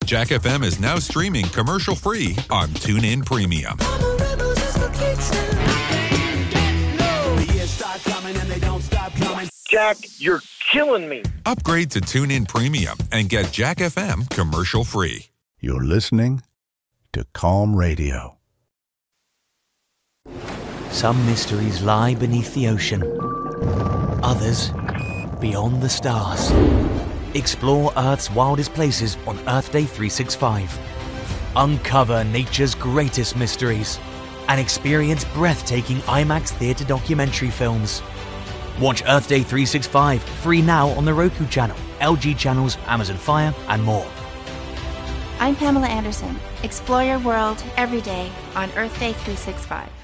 Jack FM is now streaming commercial-free on TuneIn Premium. Jack, you're killing me. Upgrade to TuneIn Premium and get Jack FM commercial-free. You're listening to Calm Radio. Some mysteries lie beneath the ocean. Others beyond the stars. Explore Earth's wildest places on Earth Day 365. Uncover nature's greatest mysteries and experience breathtaking IMAX theater documentary films. Watch Earth Day 365 free now on the Roku channel, LG channels, Amazon Fire, and more. I'm Pamela Anderson. Explore your world every day on Earth Day 365.